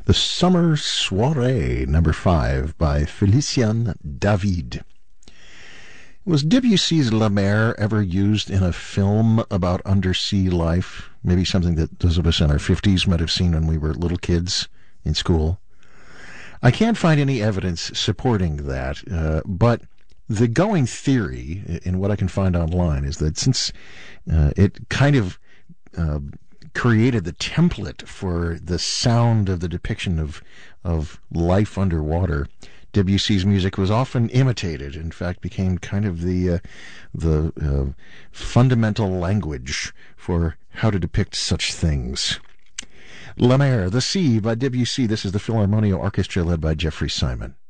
The Summer Soiree, number 5, by Félicien David. Was Debussy's La Mer ever used in a film about undersea life? Maybe something that those of us in our 50s might have seen when we were little kids in school. I can't find any evidence supporting that, but the going theory, in what I can find online, is that since it kind of created the template for the sound of the depiction of life underwater, Debussy's music was often imitated. In fact, became kind of the fundamental language for how to depict such things. La Mer, The Sea by Debussy. This is the Philharmonia Orchestra led by Jeffrey Simon.